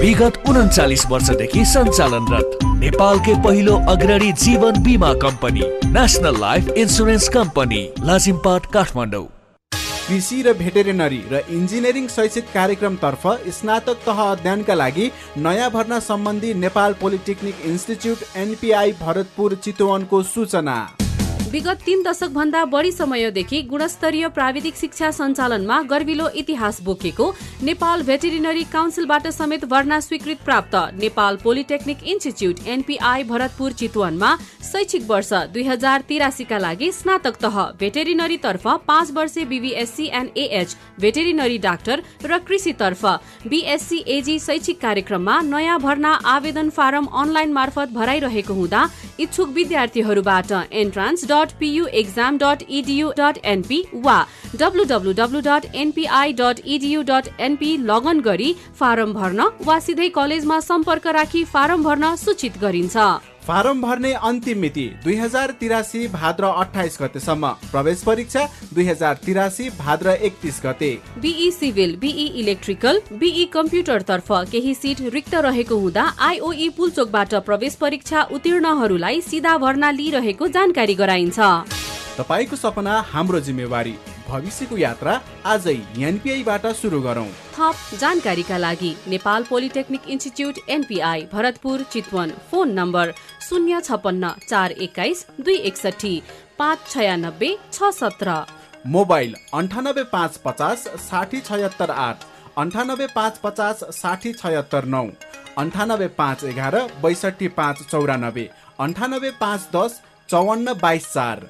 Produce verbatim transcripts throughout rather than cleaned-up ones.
विगत उन्चालिस वर्षदेखि सञ्चालनरत नेपालकै पहिलो अग्रणी जीवन बीमा company national life insurance company Lazimpat Kathmandu. कृषि र भेटेरिनरी र इन्जिनियरिङ शैक्षिक कार्यक्रमतर्फ स्नातक तह अध्ययनका लागि नयाँ भर्ना सम्बन्धी Nepal polytechnic institute NPI Bharatpur चितवनको सूचना। विगत तीन दशक भन्दा बढी समयदेखि गुणस्तरीय प्राविधिक शिक्षा सञ्चालनमा गर्विलो इतिहास बोकेको नेपाल भेटेरिनरी काउन्सिलबाट समेत भर्ना स्वीकृत प्राप्त Nepal polytechnic institute NPI Bharatpur चितवनमा शैक्षिक वर्ष दुई हजार तिरासीका लागि स्नातक तह भेटेरिनरी तर्फ पाँच वर्षे BVSc and AH veterinary doctor र कृषि तर्फ बीएससी एजी शैक्षिक कार्यक्रममा नयाँ भर्ना आवेदन फारम अनलाइन मार्फत भराइरहेको हुँदा इच्छुक विद्यार्थीहरूबाट entrance dot PU exam dot edu dot NP वा W W W dot NPI dot edu dot NP लगन गरी फारम भर्न वा सिधै कलेजमा सम्पर्क राखी फारम भर्न सूचित गरिन्छ। फारम भर्ने अन्तिम मिति दुई हजार तिरासी भाद्र अठाइस गतेसम्म। प्रवेश परीक्षा दुई हजार तिरासी भाद्र एकतीस गते। Be civil, be electrical, be computer तर्फ केही सिट रिक्त रहेको हुँदा आईओई पुलचोकबाट प्रवेश परीक्षा उत्तीर्णहरूलाई सिधा भर्ना लिइरहेको जानकारी गराइन्छ। तपाईको सपना हाम्रो जिम्मेवारी, भविष्यको यात्रा आजै एनपीआईबाट सुरु गरौं। थप जानकारीका लागि Nepal polytechnic institute NPI Bharatpur Chitwan, phone number शून्य छपन्न चार एक्काइस दुई एकसठी पाँच छयानब्बे छ सत्र, मोबाइल अन्ठानब्बे पाँच पचास साठी छयत्तर आठ, अन्ठानब्बे पाँच पचास साठी छयत्तर नौ, अन्ठानब्बे पाँच एघार बैसठी पाँच चौरानब्बे, अन्ठानब्बे पाँच दस चौवन्न बाइस चार।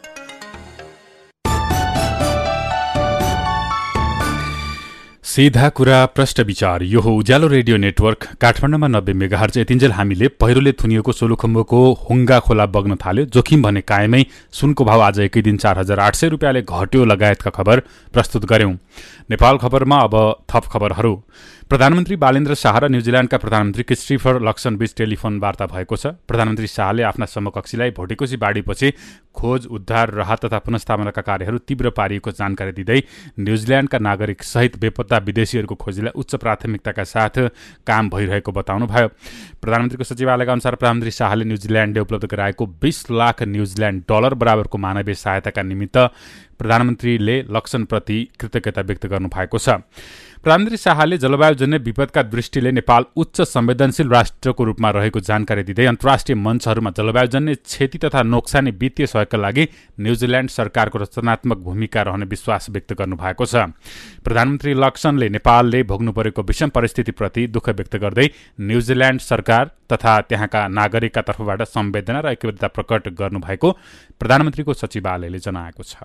सीधा कुरा प्रश्न विचार। यो हो उज्यालो रेडियो नेटवर्क काठमाडौँमा नब्बे मेगाहर्ज। यतिन्जेल हामीले पहिरोले थुनिएको सोलुखुम्बुको हुङ्गा खोला बग्न थाल्यो, जोखिम भने कायमै, सुनको भाव आज एकै दिन चार हजार आठ सय रुपियाँले घट्यो लगायतका खबर प्रस्तुत गर्यौं। नेपाल खबरमा अब थप खबरहरू। प्रधानमन्त्री बालेन्द्र शाह र न्युजिल्यान्डका प्रधानमन्त्री क्रिस्टोफर लक्सन बीच टेलिफोन वार्ता भएको छ। प्रधानमन्त्री शाहले आफ्ना समकक्षीलाई भोटेकोशी बाढीपछि खोज, उद्धार, राहत तथा पुनर्स्थापनाका कार्यहरू तीव्र पारिएको जानकारी दिँदै न्युजिल्यान्डका नागरिक सहित बेपत्ता विदेशीहरूको खोजीलाई उच्च प्राथमिकताका साथ काम भइरहेको बताउनुभयो। प्रधानमन्त्रीको सचिवालयका अनुसार प्रधानमन्त्री शाहले न्युजिल्यान्डले उपलब्ध गराएको बीस लाख न्युजिल्यान्ड डलर बराबरको मानवीय सहायताका निमित्त प्रधानमन्त्रीले लक्सनप्रति कृतज्ञता व्यक्त गर्नुभएको छ। प्रधानमन्त्री शाहले जलवायुजन्य विपदका दृष्टिले नेपाल उच्च संवेदनशील राष्ट्रको रूपमा रहेको जानकारी दिँदै अन्तर्राष्ट्रिय मञ्चहरूमा जलवायुजन्य क्षति तथा नोक्सानी वित्तीय सहयोगका लागि न्युजिल्यान्ड सरकारको रचनात्मक भूमिका रहने विश्वास व्यक्त गर्नुभएको छ। प्रधानमन्त्री लक्सनले नेपालले भोग्नु परेको विषम परिस्थितिप्रति दुःख व्यक्त गर्दै न्युजिल्यान्ड सरकार तथा त्यहाँका नागरिकका तर्फबाट संवेदना र ऐक्यबद्धता प्रकट गर्नुभएको प्रधानमन्त्रीको सचिवालयले जनाएको छ।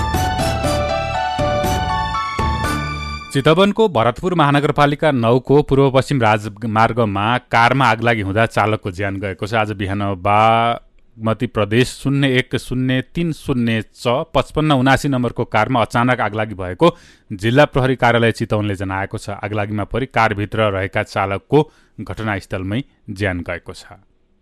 चितवनको भरतपुर महानगरपालिका नौको पूर्व पश्चिम राजमार्गमा कारमा आगलागी हुँदा चालकको ज्यान गएको छ। आज बिहान बागमती प्रदेश शून्य एक शून्य तीन शून्य च पचपन्न उनासी नम्बरको कारमा अचानक आगलागी भएको जिल्ला प्रहरी कार्यालय चितवनले जनाएको छ। आगलागीमा परि कारभित्र रहेका चालकको घटनास्थलमै ज्यान गएको छ।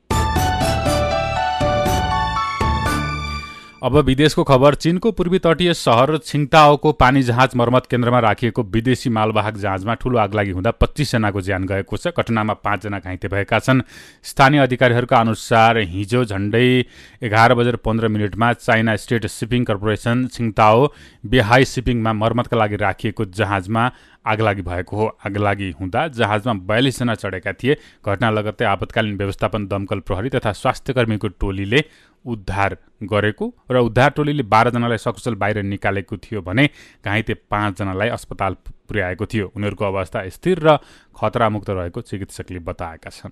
अब विदेशको खबर। चीनको पूर्वी तटीय सहर छिङताओको पानी जहाज मर्मत केन्द्रमा राखिएको विदेशी मालवाहक जहाजमा ठूलो आगलागी हुँदा पच्चीस जनाको ज्यान गएको छ। घटनामा पाँच जना घाइते भएका छन्। स्थानीय अधिकारीहरूका अनुसार हिजो झण्डै एघार बजेर पन्ध्र मिनटमा चाइना स्टेट सिपिङ कर्पोरेसन छिङताओ बेहाई सिपिङमा मर्मतका लागि राखिएको जहाजमा आगलागी भएको हो। आगलागी हुँदा जहाजमा बयालिस जना चढेका थिए। घटना लगत्तै आपतकालीन व्यवस्थापन, दमकल प्रहरी तथा स्वास्थ्यकर्मीको टोलीले उद्धार गरेको र उद्धार टोलीले बाह्र जनालाई सकुशल बाहिर निकालेको थियो भने घाइते पाँच जनालाई अस्पताल पुर्याएको थियो। उनीहरूको अवस्था स्थिर र खतरामुक्त रहेको चिकित्सकले बताएका छन्।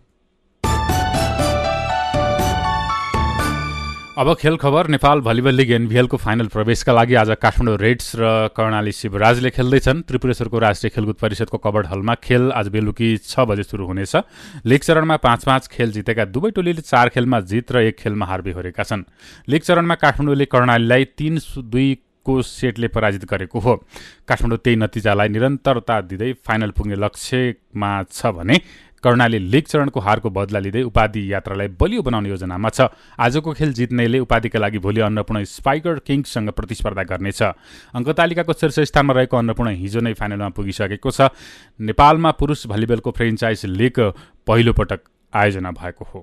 अब खेल खबर। नेपाल भलिबल लिग एनभिएलको फाइनल प्रवेशका लागि आज काठमाडौँ रेड्स र कर्णाली शिवराजले खेल्दैछन्। त्रिपुरेश्वरको राष्ट्रिय खेलकुद परिषदको कबड हलमा खेल आज बेलुकी छ बजे सुरु हुनेछ। लिग चरणमा पाँच पाँच खेल जितेका दुवै टोलीले चार खेलमा जित र एक खेलमा हार बेहोरेका छन्। लिग चरणमा काठमाडौँले कर्णालीलाई तीन दुई को सेटले पराजित गरेको हो। काठमाडौँ त्यही नतिजालाई निरन्तरता दिँदै फाइनल पुग्ने लक्ष्यमा छ भने कर्णाली लिग चरणको हारको बदला लिँदै उपाधि यात्रालाई बलियो बनाउने योजनामा छ। आजको खेल जित्नेले उपाधिका लागि भोलि अन्नपूर्ण स्पाइकर किङ्ससँग प्रतिस्पर्धा गर्नेछ। अङ्कतालिकाको शीर्ष स्थानमा रहेको अन्नपूर्ण हिजो नै फाइनलमा पुगिसकेको छ। नेपालमा पुरुष भलिबलको फ्रेन्चाइज लिग पहिलो पटक आयोजना भएको हो।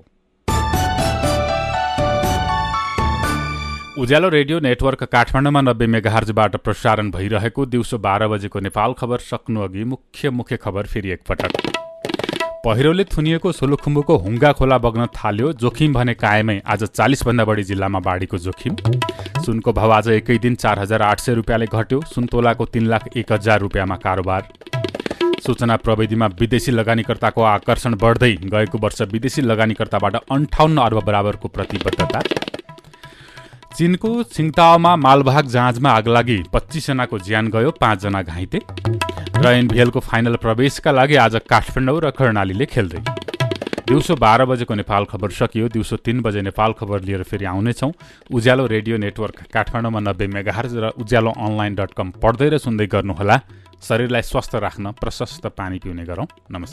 उज्यालो रेडियो नेटवर्क काठमाडौँमा नब्बे मेगाहर्जबाट प्रसारण भइरहेको दिउँसो बाह्र बजेको नेपाल खबर सक्नु अघि मुख्य मुख्य खबर फेरि एकपटक। पहिरोले थुनिएको सोलुखुम्बुको हुङ्गा खोला बग्न थाल्यो, जोखिम भने कायमै। आज चालिसभन्दा बढी जिल्लामा बाढीको जोखिम। सुनको भाव आज एकै दिन चार हजार आठ सय रुपियाँले घट्यो। सुन्तोलाको तीन लाख एक हजार रुपियाँमा कारोबार। सूचना प्रविधिमा विदेशी लगानीकर्ताको आकर्षण बढ्दै, गएको वर्ष विदेशी लगानीकर्ताबाट अन्ठाउन्न अर्ब बराबरको प्रतिबद्धता। चीनको छिङताओमा मालवाहक जहाजमा आगलागी, पच्चीस जनाको ज्यान गयो, पाँचजना घाइते। र एनबिएलको फाइनल प्रवेशका लागि आज काठमाडौँ र कर्णालीले खेल्दै। दिउँसो बाह्र बजेको नेपाल खबर सकियो। दिउँसो तीन बजे नेपाल खबर लिएर फेरि आउनेछौँ। उज्यालो रेडियो नेटवर्क काठमाडौँमा नब्बे मेगाहर्ज र उज्यालो अनलाइन डट कम पढ्दै र सुन्दै गर्नुहोला। शरीरलाई स्वस्थ राख्न प्रशस्त पानी पिउने गरौँ। नमस्कार।